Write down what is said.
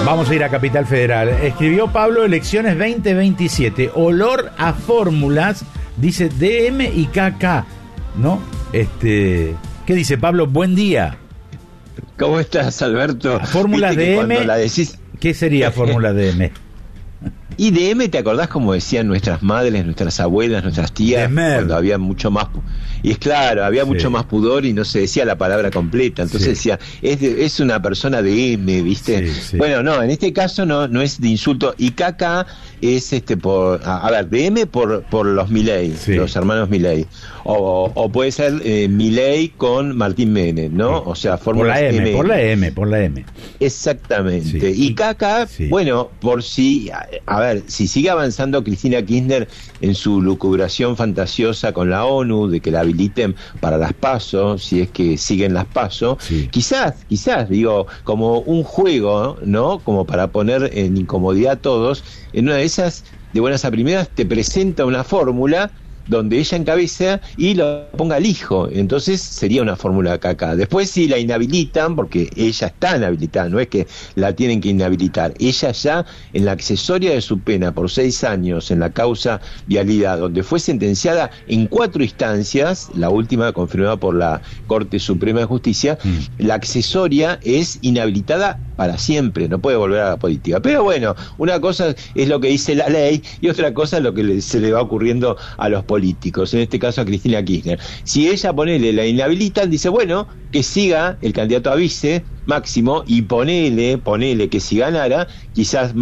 Vamos a ir a Capital Federal. Escribió Pablo, elecciones 2027. Olor a fórmulas, dice DM y KK, ¿no? ¿Qué dice Pablo? Buen día. ¿Cómo estás, Alberto? Fórmula DM, la decís... ¿qué sería fórmula DM? Y DM, ¿te acordás como decían nuestras madres, nuestras abuelas, nuestras tías? Cuando había mucho más... Y es claro, había mucho más pudor y no se decía la palabra completa. Entonces decía, es una persona de M, ¿viste? Bueno, no, en este caso no es de insulto. Y KK es por... A ver, DM por los Milei, los hermanos Milei. O puede ser Milei con Martín Menem, ¿no? O sea, fórmula M. Por la M. Exactamente. Y KK, bueno, por si... A ver, si sigue avanzando Cristina Kirchner en su lucubración fantasiosa con la ONU, de que la habiliten para las PASO, si es que siguen las PASO, quizás, digo, como un juego, ¿no? Como para poner en incomodidad a todos, en una de esas, de buenas a primeras, te presenta una fórmula donde ella encabeza y lo ponga al hijo. Entonces sería una fórmula KK. Después si la inhabilitan, porque ella está inhabilitada, no es que la tienen que inhabilitar, ella ya en la accesoria de su pena por 6 años en la causa vialidad, donde fue sentenciada en 4 instancias, la última confirmada por la Corte Suprema de Justicia, la accesoria es inhabilitada para siempre, no puede volver a la política. Pero bueno, una cosa es lo que dice la ley y otra cosa es lo que se le va ocurriendo a los políticos, en este caso a Cristina Kirchner. Si ella, la inhabilitan, dice, bueno, que siga el candidato a vice, Máximo, y ponele que si ganara, quizás